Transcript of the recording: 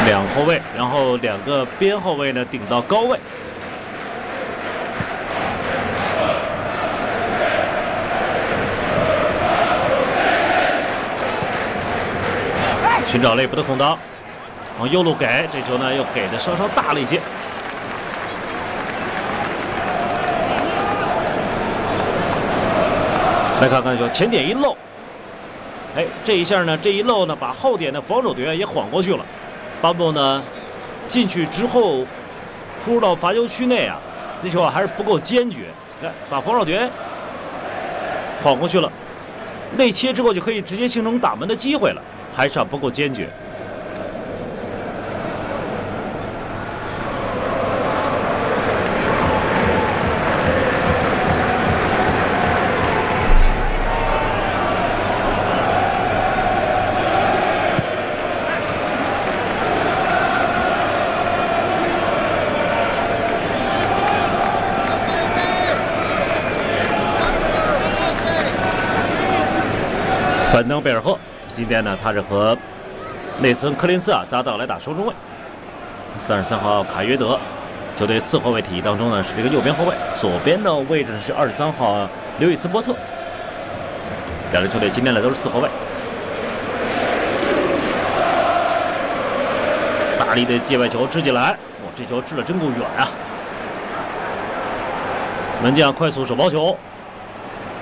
两后卫，然后两个边后卫呢顶到高位。寻找内部的空当，往右路给，这球呢又给的稍稍大了一些。来看看球前点一漏，哎，这一下呢，这一漏呢，把后点的防守队员也晃过去了。巴布呢进去之后，突入到罚球区内啊，这球还是不够坚决，看把防守队员晃过去了，内切之后就可以直接形成打门的机会了。还是不够坚决。范登贝尔赫。今天呢，他是和内森·柯林斯搭档来打双中卫。33号卡约德，球队4后卫体系当中呢是这个右边后卫，左边的位置是23号刘易斯·波特。两支球队今天呢都是4后卫。大力的界外球掷进来，哇，这球掷得真够远啊！门将快速手抛球，